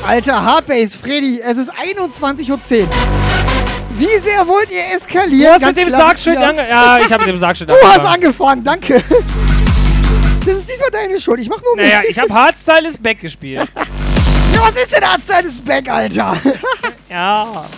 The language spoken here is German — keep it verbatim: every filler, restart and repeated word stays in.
Alter, Hardbase, Freddy, es ist einundzwanzig Uhr zehn. Wie sehr wollt ihr eskalieren? Du hast Ganz mit dem klar, Sargschild ja. angefangen. Ja, ich habe mit dem Sargschild Du angefangen. hast angefangen, danke. Das ist diesmal deine Schuld, ich mach nur mit. Naja, ich habe Hardstyle is Back gespielt. Ja, was ist denn Hardstyle is Back, Alter? Ja.